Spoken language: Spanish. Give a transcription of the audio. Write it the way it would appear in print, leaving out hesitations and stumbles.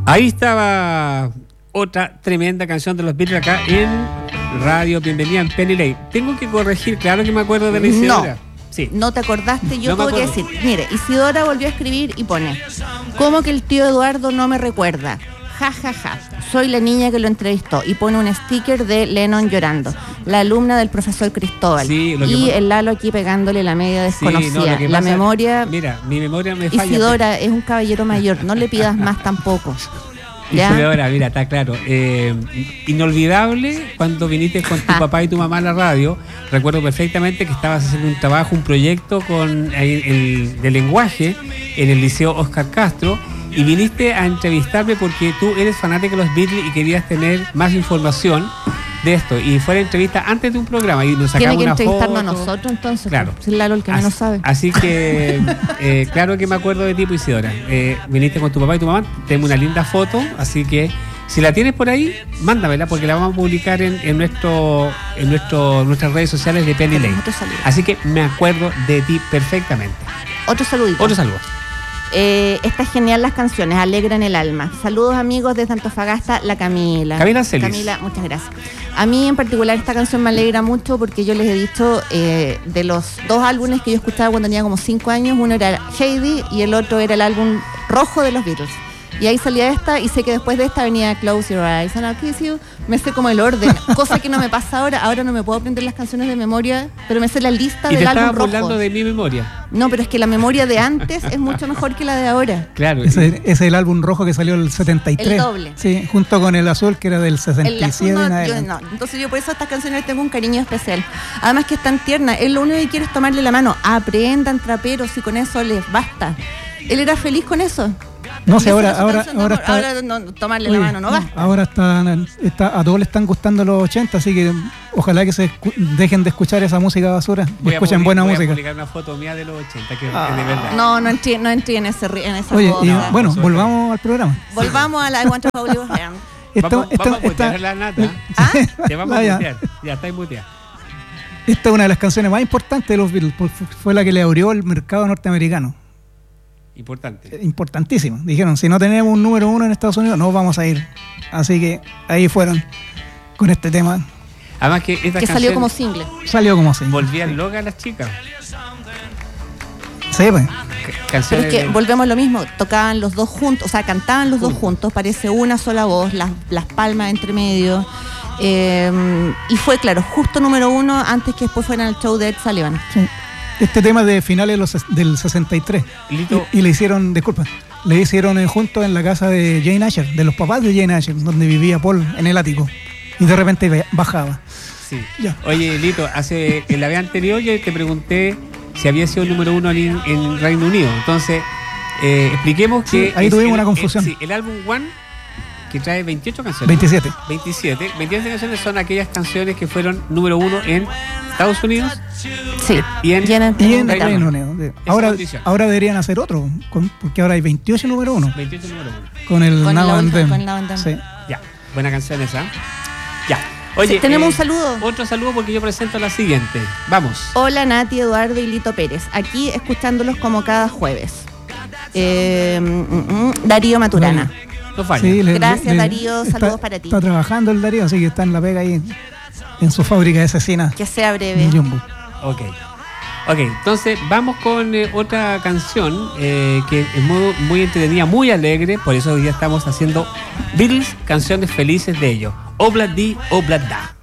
Ahí estaba otra tremenda canción de los Beatles acá en Radio Bienvenida en Penny Lane. Tengo que corregir, claro que me acuerdo de la Isidora. No, sí. No te acordaste, yo No tengo que decir. Mire, Isidora volvió a escribir y pone: ¿cómo que el tío Eduardo no me recuerda? Ja, ja, ja. Soy la niña que lo entrevistó. Y pone un sticker de Lennon llorando. La alumna del profesor Cristóbal. Sí, y el Lalo aquí pegándole la media desconocida. Sí, no, la memoria. Mira, mi memoria me falla. Isidora es un caballero mayor. No le pidas más tampoco. ¿Ya? Isidora, mira, está claro. Inolvidable cuando viniste con tu papá y tu mamá a la radio. Recuerdo perfectamente que estabas haciendo un trabajo, un proyecto de lenguaje en el Liceo Oscar Castro. Y viniste a entrevistarme porque tú eres fanático de los Beatles y querías tener más información de esto. Y fue la entrevista antes de un programa y nos sacamos una foto. Tiene que entrevistarnos a nosotros entonces. Claro. Es Lalo el que menos sabe. Así que, claro que me acuerdo de ti, Isidora. Viniste con tu papá y tu mamá. Tengo una linda foto, así que si la tienes por ahí, mándamela porque la vamos a publicar en nuestras redes sociales de Penny Lane. Así que me acuerdo de ti perfectamente. Otro saludito. Otro saludo. Está genial las canciones, alegran el alma. Saludos amigos desde Antofagasta, la Camila. Camila, muchas gracias. A mí en particular esta canción me alegra mucho porque yo les he dicho de los dos álbumes que yo escuchaba cuando tenía como 5 años, uno era Heidi y el otro era el álbum rojo de los Beatles. Y ahí salía esta y sé que después de esta venía Close Your Eyes and I'll Kiss You. Me sé como el orden, cosa que no me pasa ahora. Ahora no me puedo aprender las canciones de memoria, pero me sé la lista del álbum rojo. ¿Y te estabas hablando de mi memoria? No, pero es que la memoria de antes es mucho mejor que la de ahora. Claro. Ese es el álbum rojo que salió el 73. El doble. Sí, junto con el azul que era del 67. No. Entonces yo por eso a estas canciones les tengo un cariño especial. Además que es tan tierna. Él lo único que quiere es tomarle la mano. Aprendan traperos y con eso les basta. Él era feliz con eso. No sé, ahora no, tomarle la mano no basta. Ahora a todos le están gustando los 80, así que ojalá que dejen de escuchar esa música basura y escuchen buena música. Voy a publicar una foto mía de los 80, que es de verdad. No entré en esa Oye, foto. Bueno, volvamos al programa. Volvamos a la I Want to Hold Your Hand. Vamos a mutear la nata. Te vamos a mutear. Ya está muteada. Esta es una de las canciones más importantes de los Beatles, fue la que le abrió el mercado norteamericano. Importantísimo. Dijeron, si no tenemos un número 1 en Estados Unidos, no vamos a ir. Así que ahí fueron con este tema. Además que esta canción salió como single. Volvían locas las chicas. Sí, pues. Pero es que volvemos a lo mismo. Tocaban los dos juntos, o sea, cantaban los dos juntos. Parece una sola voz, las palmas entre medio. Y fue, claro, justo número 1 antes que después fueran al show de Ed Sullivan. Sí. Este tema es de finales del 63 y le hicieron juntos en la casa de Jane Asher, de los papás de Jane Asher, donde vivía Paul en el ático y de repente bajaba. Sí. Ya. Oye, Lito, en la vez anterior yo te pregunté si había sido el número 1 en Reino Unido, entonces expliquemos que ahí tuvimos una confusión. El álbum One, que trae 28 canciones. 27 canciones son aquellas canciones que fueron número 1 en Estados Unidos. Sí, y en Reino Unido. Ahora deberían hacer otro, porque ahora hay 28 número 1. 28 número 1. Con el Now and Then. Sí. Ya, buena canción esa. Ya. Oye, tenemos un saludo. Otro saludo porque yo presento la siguiente. Vamos. Hola Nati, Eduardo y Lito Pérez. Aquí escuchándolos como cada jueves. Darío Maturana. No falla. Sí, gracias Darío, saludos para ti. Está trabajando el Darío, así que está en la pega ahí en su fábrica de cecina. Que sea breve. Ok, entonces vamos con otra canción que es muy entretenida, muy alegre. Por eso hoy día estamos haciendo Beatles, canciones felices de ellos. Obla di, obla da.